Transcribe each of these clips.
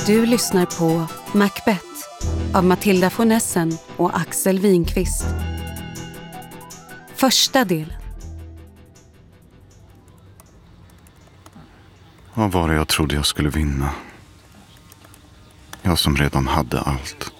Du lyssnar på Macbeth av Matilda von Essen och Axel Winqvist. Första delen. Vad var det jag trodde jag skulle vinna? Jag som redan hade allt.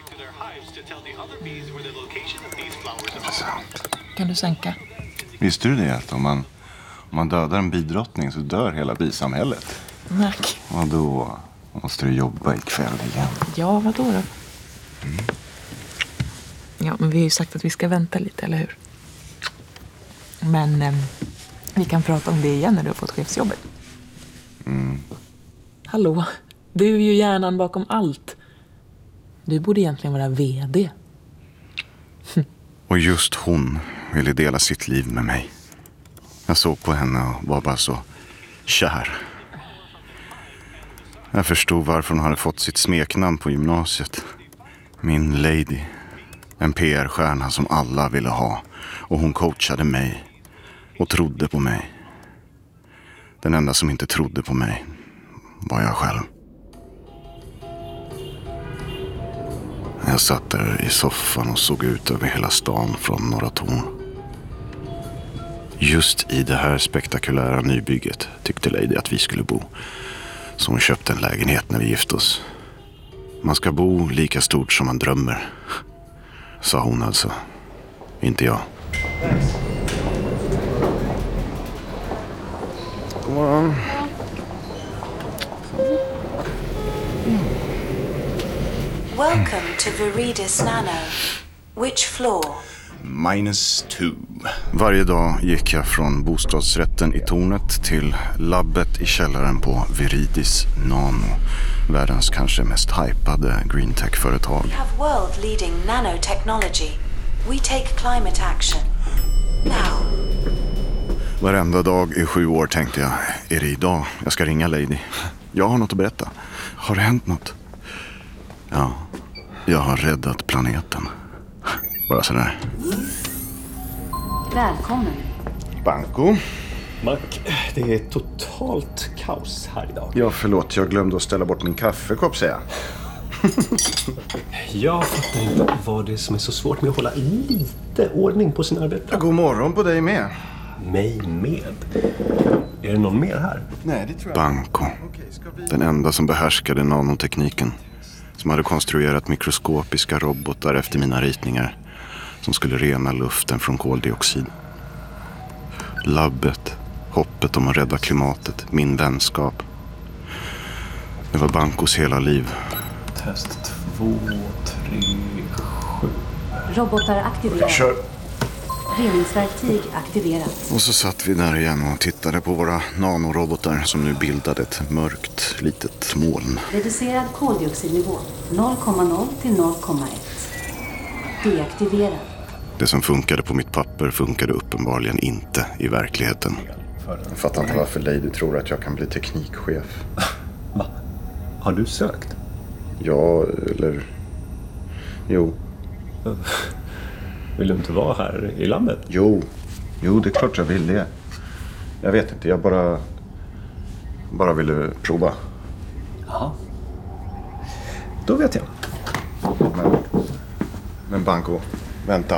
Kan du sänka? Visste du det att om man dödar en bidrottning så dör hela bisamhället? Mac. Och då måste du jobba ikväll igen. Ja, vad då? Ja, men vi har ju sagt att vi ska vänta lite, eller hur? Men vi kan prata om det igen när du har fått chefsjobbet. Hallå, du är ju hjärnan bakom allt. Du borde egentligen vara vd. Och just hon ville dela sitt liv med mig. Jag såg på henne och var bara så kär. Jag förstod varför hon hade fått sitt smeknamn på gymnasiet. Min lady. En PR-stjärna som alla ville ha. Och hon coachade mig. Och trodde på mig. Den enda som inte trodde på mig var jag själv. Jag satt där i soffan och såg ut över hela stan från Norra Torn. Just i det här spektakulära nybygget tyckte Lady att vi skulle bo. Så hon köpte en lägenhet när vi gifte oss. Man ska bo lika stort som man drömmer, sa hon alltså. Inte jag. God morgon. Welcome to Viridis Nano. Which floor? -2. Varje dag gick jag från bostadsrätten i tornet till labbet i källaren på Viridis Nano. Världens kanske mest hypade green tech-företag. We have world-leading nanotechnology. We take climate action. Now. Varenda dag i 7 år tänkte jag, är det idag jag ska ringa Lady? Jag har något att berätta. Har det hänt något? Ja, jag har räddat planeten. Bara sådär. Välkommen. Banco. Mac, det är totalt kaos här idag. Ja, förlåt. Jag glömde att ställa bort min kaffekopp, säger jag. Jag fattar inte vad det är som är så svårt med att hålla lite ordning på sin arbete. God morgon på dig med. Mig med? Är det någon mer här? Nej, det tror jag. Banco. Den enda som behärskade nanotekniken. Som hade konstruerat mikroskopiska robotar efter mina ritningar. Som skulle rena luften från koldioxid. Labbet. Hoppet om att rädda klimatet. Min vänskap. Det var Bancos hela liv. Test 2, 3, 7. Robotar aktiverade. Kör. Reningsverktyg aktiverat. Och så satt vi där igen och tittade på våra nanorobotar som nu bildade ett mörkt litet moln. Reducerad koldioxidnivå 0,0 till 0,1. Deaktiverad. Det som funkade på mitt papper funkade uppenbarligen inte i verkligheten. Jag fattar inte varför Lady tror att jag kan bli teknikchef. Va? Har du sökt? Ja, eller... Jo. Vill du inte vara här i landet? Jo, det är klart jag vill det. Jag vet inte, jag bara ville prova. Ja. Då vet jag. Men Banco, vänta.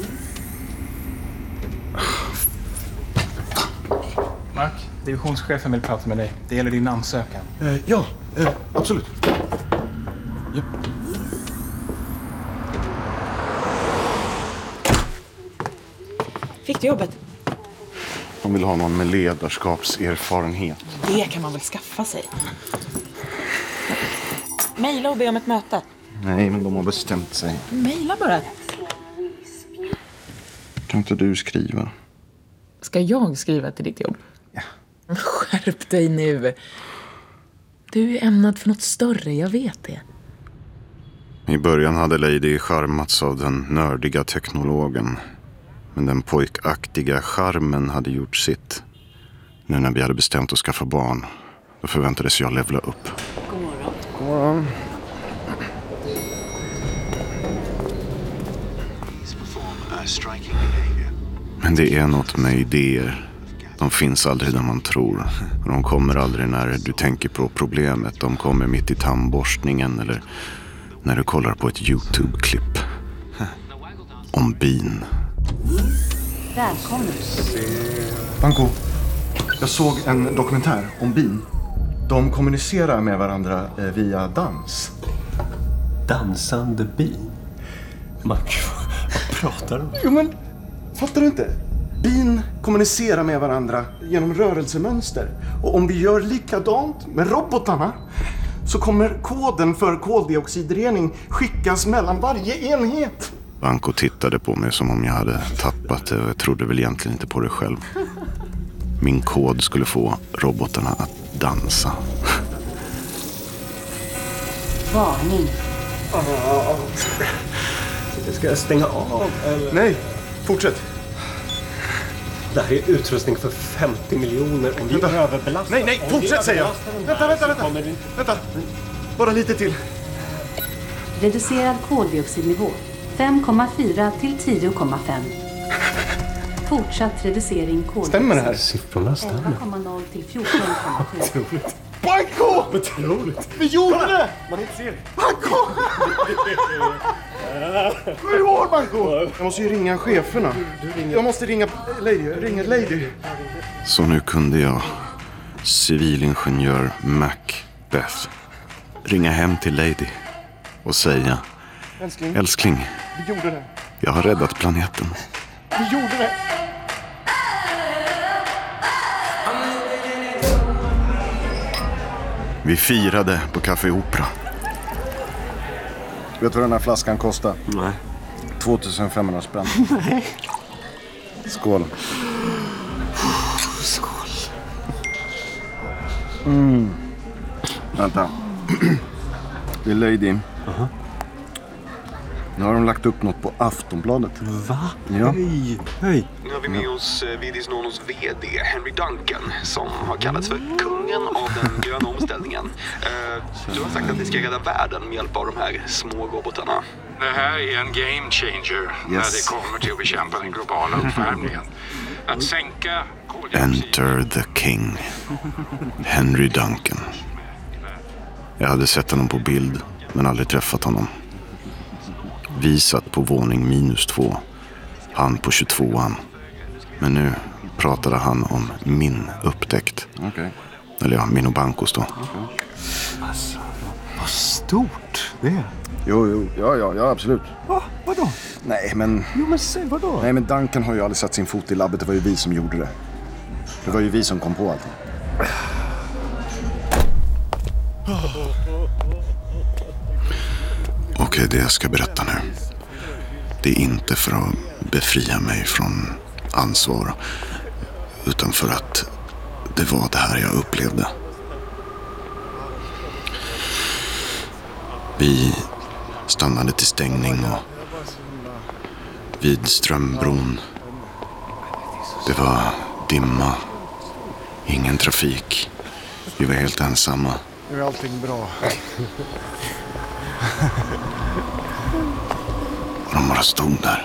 Mark, divisionschefen vill prata med dig. Det gäller din ansökan. Ja, absolut. Ja. Fick du jobbet? De vill ha någon med ledarskapserfarenhet. Det kan man väl skaffa sig. Maila och be om ett möte. Nej, men de har bestämt sig. Maila bara. Kan inte du skriva? Ska jag skriva till ditt jobb? Ja. Skärp dig nu. Du är ämnad för något större, jag vet det. I början hade Lady charmats av den nördiga teknologen. Men den pojkaktiga charmen hade gjort sitt. Nu när vi hade bestämt att skaffa barn, då förväntades jag levla upp. God morgon. God morgon. Men det är något med idéer. De finns aldrig där man tror. De kommer aldrig när du tänker på problemet. De kommer mitt i tandborstningen eller när du kollar på ett YouTube-klipp. Om bin. Välkommen. Banco, jag såg en dokumentär om bin. De kommunicerar med varandra via dans. Dansande bin? Vad pratar du om? Jo men, fattar du inte? Bin kommunicerar med varandra genom rörelsemönster. Och om vi gör likadant med robotarna så kommer koden för koldioxidrening skickas mellan varje enhet. Banco tittade på mig som om jag hade tappat det och jag trodde väl egentligen inte på det själv. Min kod skulle få robotarna att dansa. Varning. Ska jag stänga av eller? Nej, fortsätt. Det här är utrustning för 50 miljoner. Om vi överbelastar... Nej, fortsätt säger jag. Vänta. Bara lite till. Reducerad koldioxidnivå. 5,4 till 10,5. Fortsatt reducering koldioxid. Stämmer det här? Siffrorna stämmer. 11,0 till 14,7. Banco! Otroligt. Vi gjorde det! Man inte ser. Banco! Hur går Banco? Jag måste ju ringa cheferna. Jag måste ringa Lady. Så nu kunde jag, civilingenjör Macbeth, ringa hem till Lady och säga: Älskling, vi gjorde det. Jag har räddat planeten. Vi gjorde det. Vi firade på Café Opera. Vet du vad den här flaskan kostar? Nej. 2500 spänn. Nej. Skål. Skål. Vänta. Det är Lady. Nu har de lagt upp något på Aftonbladet. Va? Ja. Hej. Nu har vi med oss Vidis Nonos vd Henry Duncan som har kallats för kungen av den gröna omställningen. Du har sagt att ni ska rädda världen med hjälp av de här små robotarna. Det här är en game changer när det kommer till att bekämpa den globala uppvärmningen. Att sänka koldioxid... Enter the King. Henry Duncan. Jag hade sett honom på bild men aldrig träffat honom. Vi satt på våning -2. Han på 22an. Men nu pratade han om min upptäckt. Okay. Eller ja, min och Bancos då. Okay. Alltså, vad stort det är. Jo, ja, absolut. Va? Vadå? Nej, men... Jo, men säg vadå? Nej, men Duncan har ju aldrig satt sin fot i labbet. Det var ju vi som gjorde det. Det var ju vi som kom på allt. Okej, det jag ska berätta nu. Det är inte för att befria mig från ansvar. Utan för att det var det här jag upplevde. Vi stannade till stängning och vid Strömbron. Det var dimma. Ingen trafik. Vi var helt ensamma. Nu är allting bra. Och de bara stod där.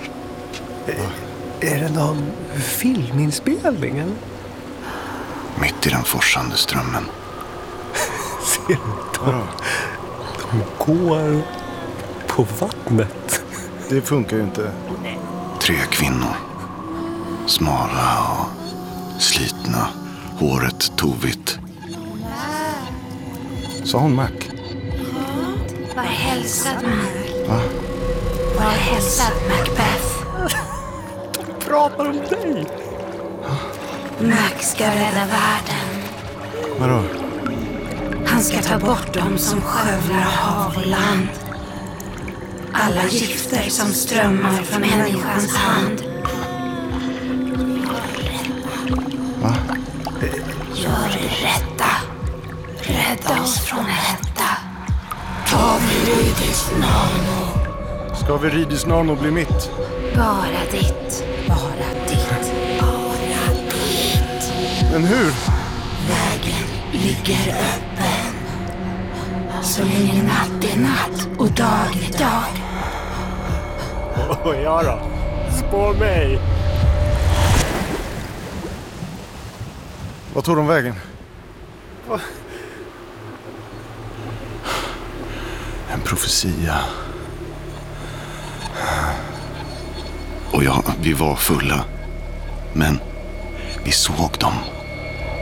Är det någon filminspelning eller? Mitt i den forsande strömmen. Ser du inte? De går på vattnet. Det funkar ju inte. 3 kvinnor. Smala och slitna. Håret tovigt. Sa hon Mac? Var hälsad, Mac. Va? Var hälsad, Macbeth. Pratar om dig. Mac ska rädda världen. Vadå? Han ska ta bort dem som skövlar hav och land. Alla gifter som strömmar från människans hand. Va? Gör det rätta. Rädda oss från hetta. Ta Viridis Nano. Ska Viridis Nano bli mitt? Bara ditt. Bara ditt. Bara ditt. Men hur? Vägen ligger öppen. Så länge natt är natt och dag är dag. Och jag då? Spår mig. Vad tog de vägen? En profetia. Och ja, vi var fulla. Men vi såg dem.